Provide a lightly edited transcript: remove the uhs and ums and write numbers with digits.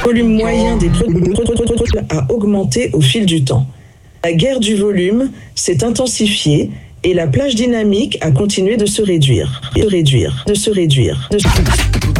Le volume moyen des produits a augmenté au fil du temps. La guerre du volume s'est intensifiée et la plage dynamique a continué de se réduire.